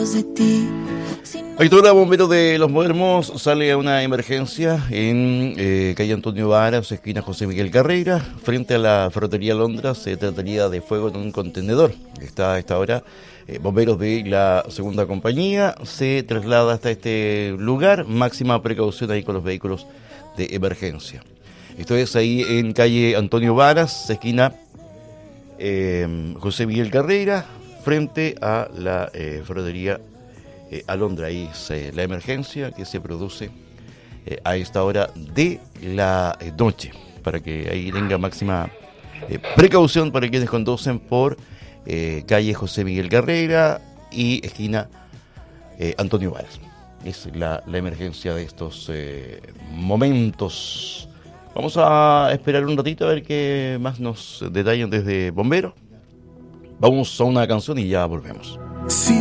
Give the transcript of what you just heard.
Actora Bomberos de Los Modernos sale a una emergencia en calle Antonio Varas, esquina José Miguel Carrera, frente a la ferretería Londra. Se trataría de fuego en un contenedor. Está a esta hora. Bomberos de la segunda compañía se traslada hasta este lugar. Máxima precaución ahí con los vehículos de emergencia. Esto es ahí en calle Antonio Varas, esquina José Miguel Carrera, frente a la ferretería Alondra. Ahí es la emergencia que se produce a esta hora de la noche, para que ahí tenga máxima precaución para quienes conducen por calle José Miguel Carrera y esquina Antonio Varas. Es la emergencia de estos momentos. Vamos a esperar un ratito a ver qué más nos detallan desde Bomberos. Vamos a una canción y ya volvemos. Sí.